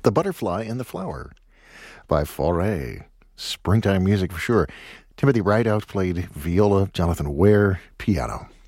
The Butterfly and the Flower by Fauré. Springtime music for sure. Timothy Wright outplayed viola, Jonathan Ware, piano.